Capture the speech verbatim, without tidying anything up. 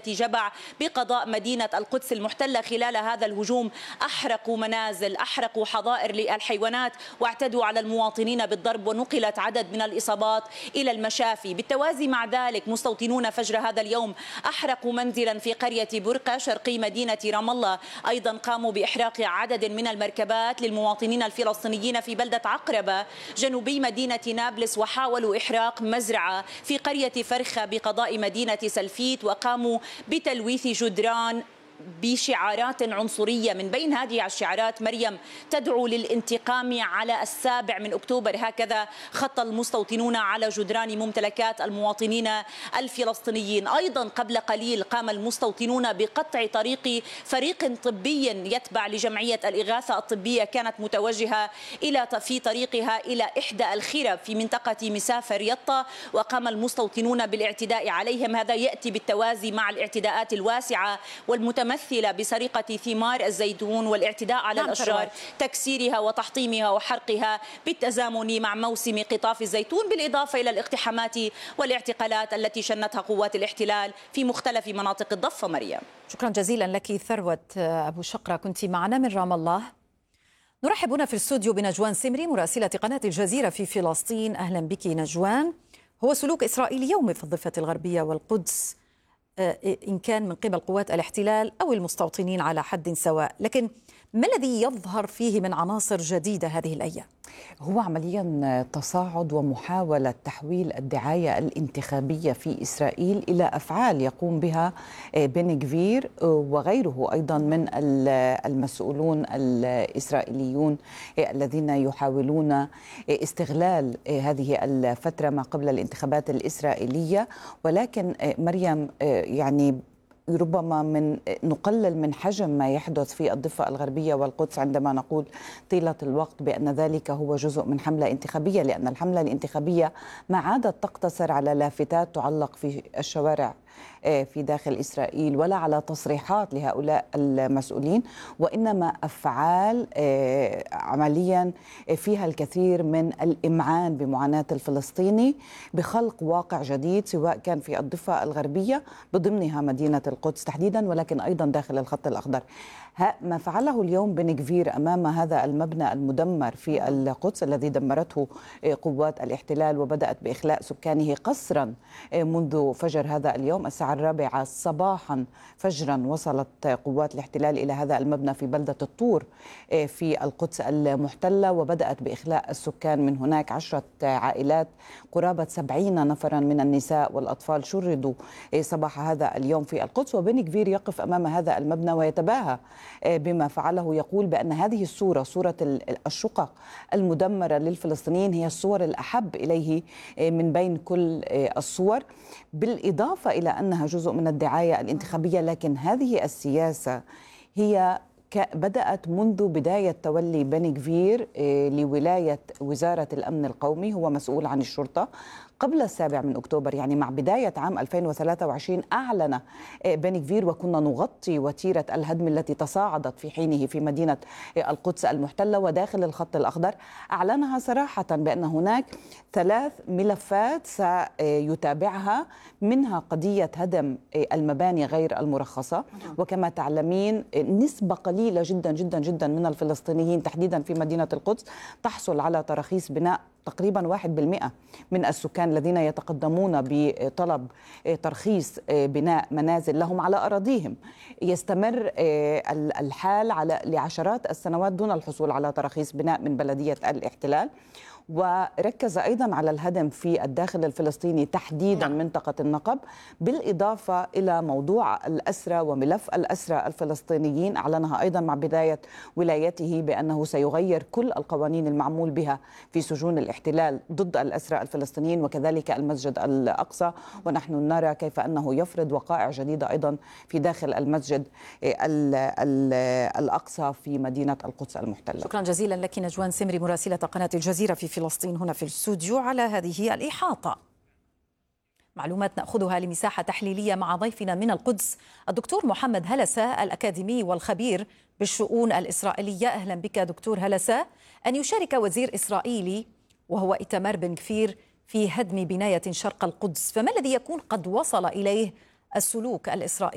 جبع بقضاء مدينة القدس المحتلة. خلال هذا الهجوم أحرقوا منازل، أحرقوا حظائر للحيوانات، واعتدوا على المواطنين بالضرب، ونقلت عدد من الإصابات إلى المشافي. بالتوازي مع ذلك مستوطنون فجر هذا اليوم أحرقوا منزلا في قرية برقة شرقي مدينة رام الله. أيضا قاموا بإحراق عدد من المركبات للمواطنين الفلسطينيين في بلدة عقربة جنوبي مدينة نابلس، وحاولوا إحراق مزرعة في قرية فرخة بقضاء مدينة سلفيت، وقاموا بتلويث جدران بشعارات عنصرية. من بين هذه الشعارات مريم تدعو للانتقام على السابع من أكتوبر، هكذا خط المستوطنون على جدران ممتلكات المواطنين الفلسطينيين. أيضا قبل قليل قام المستوطنون بقطع طريق فريق طبي يتبع لجمعية الإغاثة الطبية كانت متوجهة إلى في طريقها إلى إحدى الخرب في منطقة مسافر يطا، وقام المستوطنون بالاعتداء عليهم. هذا يأتي بالتوازي مع الاعتداءات الواسعة والمتمثلة بسرقة ثمار الزيتون والاعتداء على نعم الأشجار، تكسيرها وتحطيمها وحرقها بالتزامن مع موسم قطاف الزيتون، بالإضافة إلى الاقتحامات والاعتقالات التي شنتها قوات الاحتلال في مختلف مناطق الضفة. مريم، شكرا جزيلا لك. ثروة أبو شقرة كنت معنا من رام الله. نرحب هنا في الاستوديو بنجوان سمري مراسلة قناة الجزيرة في فلسطين. أهلا بك نجوان. هو سلوك إسرائيل يومي في الضفة الغربية والقدس، إن كان من قبل قوات الاحتلال أو المستوطنين على حد سواء، لكن ما الذي يظهر فيه من عناصر جديدة هذه الأيام؟ هو عمليا تصاعد ومحاولة تحويل الدعاية الانتخابية في إسرائيل إلى أفعال يقوم بها بن غفير وغيره أيضا من المسؤولون الإسرائيليون الذين يحاولون استغلال هذه الفترة ما قبل الانتخابات الإسرائيلية. ولكن مريم، يعني ربما من نقلل من حجم ما يحدث في الضفة الغربية والقدس عندما نقول طيلة الوقت بأن ذلك هو جزء من حملة انتخابية، لأن الحملة الانتخابية ما عادت تقتصر على لافتات تعلق في الشوارع في داخل إسرائيل ولا على تصريحات لهؤلاء المسؤولين، وإنما أفعال عمليا فيها الكثير من الإمعان بمعاناة الفلسطيني بخلق واقع جديد، سواء كان في الضفة الغربية بضمنها مدينة القدس تحديدا، ولكن أيضا داخل الخط الأخضر. ما فعله اليوم بن غفير أمام هذا المبنى المدمر في القدس الذي دمرته قوات الاحتلال وبدأت بإخلاء سكانه قسرا منذ فجر هذا اليوم. الساعة الرابعة صباحا فجرا وصلت قوات الاحتلال إلى هذا المبنى في بلدة الطور في القدس المحتلة، وبدأت بإخلاء السكان من هناك. عشرة عائلات قرابة سبعين نفرا من النساء والأطفال شردوا صباح هذا اليوم في القدس. وبن غفير يقف أمام هذا المبنى ويتباهى بما فعله، يقول بأن هذه الصورة، صورة الشقق المدمرة للفلسطينيين، هي الصور الأحب إليه من بين كل الصور، بالإضافة إلى أنها جزء من الدعاية الانتخابية. لكن هذه السياسة هي بدأت منذ بداية تولي بن غفير لولاية وزارة الأمن القومي، هو مسؤول عن الشرطة قبل السابع من أكتوبر، يعني مع بداية عام ألفين وثلاثة وعشرين أعلن بن غفير، وكنا نغطي وتيرة الهدم التي تصاعدت في حينه في مدينة القدس المحتلة وداخل الخط الأخضر، أعلنها صراحة بأن هناك ثلاث ملفات سيتابعها، منها قضية هدم المباني غير المرخصة. وكما تعلمين نسبة قليلة جدا جدا جدا من الفلسطينيين تحديدا في مدينة القدس تحصل على تراخيص بناء، تقريبا واحد بالمئة من السكان الذين يتقدمون بطلب ترخيص بناء منازل لهم على أراضيهم يستمر الحال على لعشرات السنوات دون الحصول على تراخيص بناء من بلدية الاحتلال. وركز أيضا على الهدم في الداخل الفلسطيني تحديدا منطقة النقب، بالإضافة إلى موضوع الأسرى وملف الأسرى الفلسطينيين، أعلنها أيضا مع بداية ولايته بأنه سيغير كل القوانين المعمول بها في سجون الاحتلال ضد الأسرى الفلسطينيين وكذلك المسجد الأقصى. ونحن نرى كيف أنه يفرض وقائع جديدة أيضا في داخل المسجد الأقصى في مدينة القدس المحتلة. شكرا جزيلا لك نجوان سمري مراسلة قناة الجزيرة في فلسطين هنا في الاستوديو على هذه الإحاطة. معلومات نأخذها لمساحة تحليلية مع ضيفنا من القدس الدكتور محمد هلسة الأكاديمي والخبير بالشؤون الإسرائيلية. أهلا بك دكتور هلسة. أن يشارك وزير إسرائيلي وهو إيتمار بن غفير في هدم بناية شرق القدس، فما الذي يكون قد وصل إليه السلوك الإسرائيلي